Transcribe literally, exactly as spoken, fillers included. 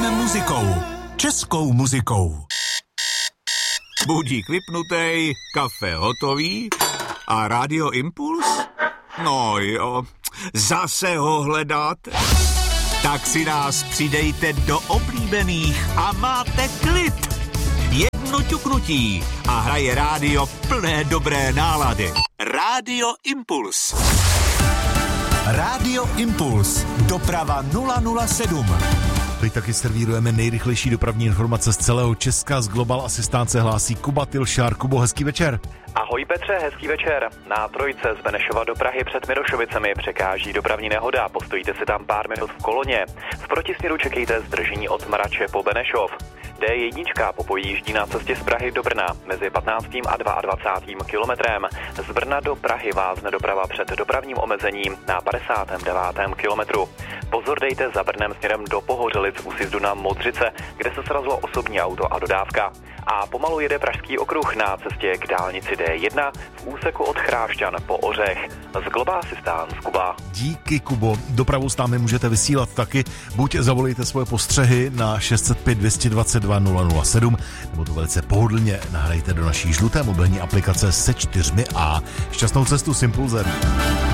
Žijeme muzikou. Českou muzikou. Budík vypnutej, kafe hotový a Radio Impuls? No jo, zase ho hledáte? Tak si nás přidejte do oblíbených a máte klid. Jedno ťuknutí a hraje rádio plné dobré nálady. Radio Impuls. Radio Impuls. Doprava nula nula sedm. Teď taky servírujeme nejrychlejší dopravní informace z celého Česka. Z Global Assistant se hlásí Kuba Tilšár. Kubo, hezký večer. Ahoj Petře, hezký večer. Na trojce z Benešova do Prahy před Mirošovicemi překáží dopravní nehoda. Postojíte si tam pár minut v koloně. V protisměru čekejte zdržení od Mrače po Benešov. D jedna popojíždí na cestě z Prahy do Brna mezi patnáctým a dvacátým druhým kilometrem. Z Brna do Prahy vázne doprava před dopravním omezením na padesátém devátém kilometru. Pozor dejte za Brnem směrem do Pohořelic u sjezdu na Modřice, kde se srazilo osobní auto a dodávka. A pomalu jede Pražský okruh na cestě k dálnici D jedna v úseku od Chrášťan po Ořech. Z Global Assistant z Kuba. Díky, Kubo. Dopravu s námi můžete vysílat taky. Buď zavolejte svoje postřehy na šest set pět, dvě stě dvacet dva, nula nula sedm, nebo to velice pohodlně nahrajte do naší žluté mobilní aplikace se čtyřmi A. Šťastnou cestu s Impulzem.